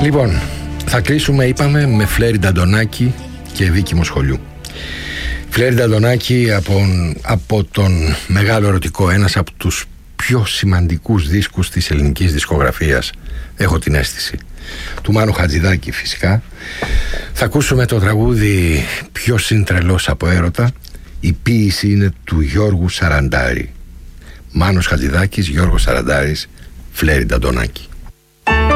Λοιπόν, θα κλείσουμε, είπαμε, με Φλέρι Νταντονάκη και Βίκη Μοσχολιού. Φλέρι Νταντονάκη από τον Μεγάλο Ερωτικό, ένας από τους πιο σημαντικούς δίσκους της ελληνικής δισκογραφίας, έχω την αίσθηση, του Μάνου Χατζηδάκη φυσικά. Θα ακούσουμε το τραγούδι «Ποιος είναι τρελός από έρωτα». Η ποίηση είναι του Γιώργου Σαραντάρη. Μάνος Χατζηδάκης, Γιώργος Σαραντάρης, Φλέρι Νταντονάκη.